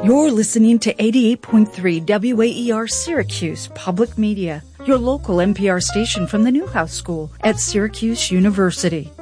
You're listening to 88.3 WAER Syracuse Public Media, your local NPR station from the Newhouse School at Syracuse University.